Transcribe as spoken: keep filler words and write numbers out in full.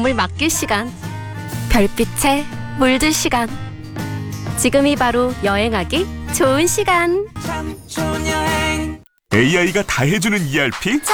몸을 맡길 시간, 별빛에 물들 시간. 지금이 바로 여행하기 좋은 시간. 에이아이가 다 해주는 이알피?